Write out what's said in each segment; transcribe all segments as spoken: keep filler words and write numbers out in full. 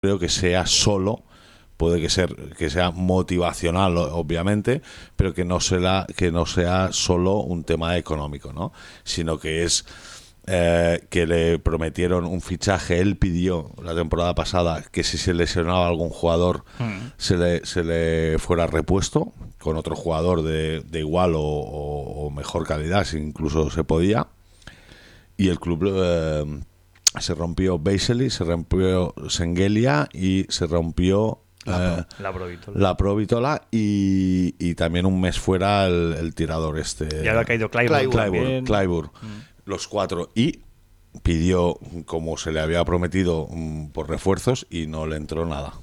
creo que sea solo, puede que ser que sea motivacional, obviamente, pero que no sea que no sea solo un tema económico, ¿no? Sino que es eh, que le prometieron un fichaje. Él pidió la temporada pasada que si se lesionaba algún jugador mm. se le se le fuera repuesto con otro jugador de, de igual o, o, o mejor calidad, si incluso se podía. Y el club eh, se rompió Beiseli, se rompió Sengelia y se rompió la, eh, la Provítola, la Provítola y, y también un mes fuera el, el tirador este. Y ahora ha caído Clyburn. Clyburn, Clyburn mm. Los cuatro. Y pidió, como se le había prometido, um, por refuerzos y no le entró nada.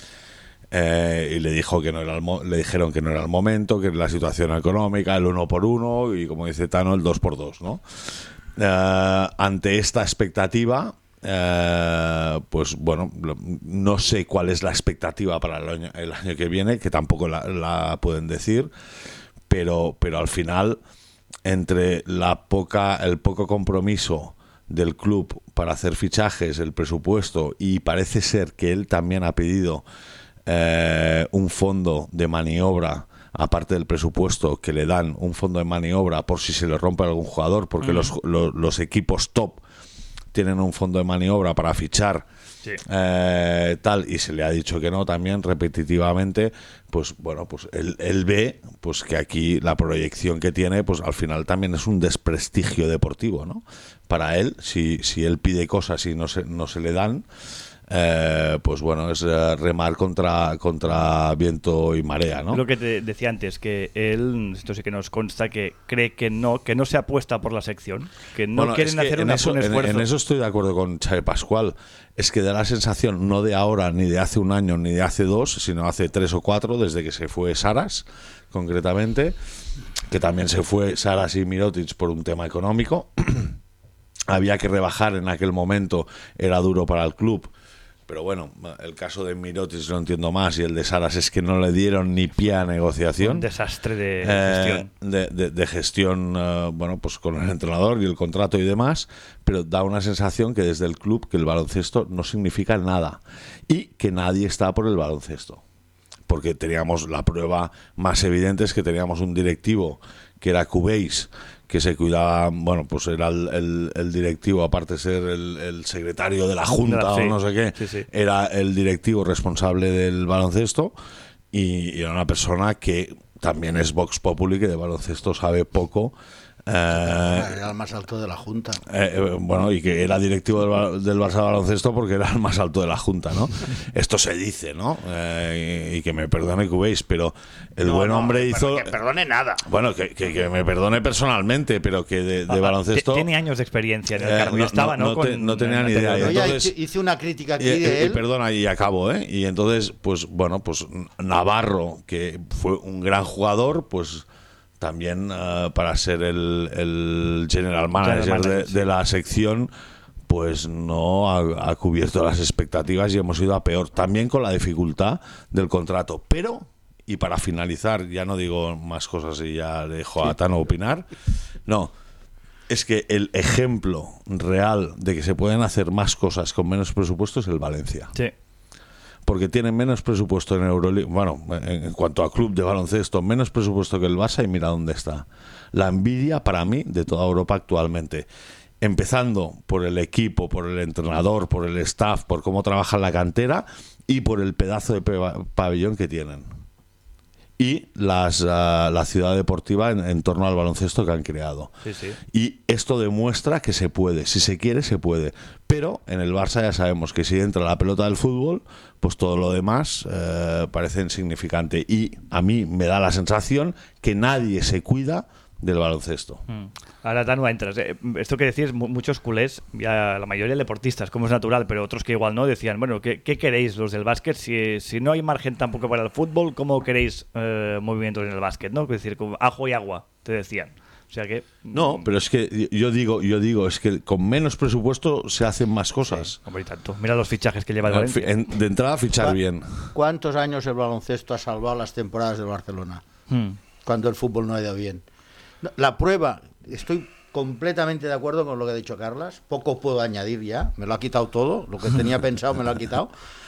Eh, y le dijo que no era el mo- le dijeron que no era el momento, que la situación económica, el uno por uno y, como dice Tano, el dos por dos, ¿no? Eh, ante esta expectativa, eh, pues bueno, no sé cuál es la expectativa para el año, el año que viene, que tampoco la, la pueden decir, pero, pero al final, entre la poca, el poco compromiso del club para hacer fichajes, el presupuesto, y parece ser que él también ha pedido eh, un fondo de maniobra, aparte del presupuesto, que le dan un fondo de maniobra por si se le rompe algún jugador, porque mm. los, los, los equipos top tienen un fondo de maniobra para fichar, sí. eh, tal, y se le ha dicho que no también repetitivamente. Pues bueno, pues él, él ve pues que aquí la proyección que tiene, pues al final también es un desprestigio deportivo, ¿no? Para él, si, si él pide cosas y no se, no se le dan, Eh, pues bueno, es eh, remar contra contra viento y marea, ¿no? Lo que te decía antes, que él, esto sí que nos consta, que cree que no que no se apuesta por la sección, que no bueno, quieren es que hacer en una, eso, un esfuerzo. En, en eso estoy de acuerdo con Xavi Pascual. Es que da la sensación, no de ahora, ni de hace un año, ni de hace dos, sino hace tres o cuatro, desde que se fue Saras, concretamente, que también se fue Saras y Mirotic por un tema económico. Había que rebajar en aquel momento, era duro para el club. Pero bueno, el caso de Mirotic lo entiendo más, y el de Saras es que no le dieron ni pie a negociación. Un desastre de eh, gestión. De, de, de gestión, uh, bueno, pues con el entrenador y el contrato y demás, pero da una sensación que desde el club que el baloncesto no significa nada y que nadie está por el baloncesto. Porque teníamos la prueba más evidente, es que teníamos un directivo que era Cubéis, que se cuidaba, bueno, pues era el, el, el directivo, aparte de ser el, el secretario de la Junta, sí, o no sé qué, sí, sí. Era el directivo responsable del baloncesto, y, y era una persona que también es Vox Populi, que de baloncesto sabe poco. Eh, era el más alto de la Junta. Eh, eh, bueno, y que era directivo del, del Barça de baloncesto porque era el más alto de la Junta, ¿no? Esto se dice, ¿no? Eh, y, y que me perdone Cubéis, pero el no, buen no, hombre hizo... Que perdone nada. Bueno, que, que, que me perdone personalmente, pero que de, de ah, baloncesto... Tiene años de experiencia en el cargo. Eh, no, estaba, ¿no? No, te, con, no tenía ni idea. Yo ya entonces, hice una crítica aquí y, de y, él. Perdona, y acabo, ¿eh? Y entonces, pues bueno, pues Navarro, que fue un gran jugador, pues... También uh, para ser el, el general manager, general manager de, sí. de la sección, pues no ha, ha cubierto las expectativas y hemos ido a peor. También con la dificultad del contrato. Pero, y para finalizar, ya no digo más cosas y ya dejo sí. a Tano opinar. No, es que el ejemplo real de que se pueden hacer más cosas con menos presupuesto es el Valencia. Sí. Porque tienen menos presupuesto en Euroliga, bueno, en cuanto a club de baloncesto, menos presupuesto que el Barça, y mira dónde está. La envidia para mí de toda Europa actualmente, empezando por el equipo, por el entrenador, por el staff, por cómo trabajan la cantera y por el pedazo de pabellón que tienen. Y las, uh, la ciudad deportiva en, en torno al baloncesto que han creado. Sí, sí. Y esto demuestra que se puede, si se quiere, se puede. Pero en el Barça ya sabemos que si entra la pelota del fútbol, pues todo lo demás eh, parece insignificante. Y a mí me da la sensación que nadie se cuida del baloncesto. Mm. Ahora, Tano, entras. Eh, esto que decís, muchos culés, ya la mayoría deportistas, como es natural, pero otros que igual no, decían, bueno, ¿qué, qué queréis los del básquet? Si, si no hay margen tampoco para el fútbol, ¿cómo queréis eh, movimientos en el básquet? ¿No? Es decir, como ajo y agua, te decían. O sea que... No, pero es que yo digo, yo digo, es que con menos presupuesto se hacen más cosas. Sí, hombre, y tanto. Mira los fichajes que lleva el Valencia. En, de entrada, fichar bien. ¿Cuántos años el baloncesto ha salvado las temporadas del Barcelona? Hmm. Cuando el fútbol no ha ido bien. La prueba, estoy completamente de acuerdo con lo que ha dicho Carlas, poco puedo añadir ya, me lo ha quitado todo, lo que tenía pensado me lo ha quitado.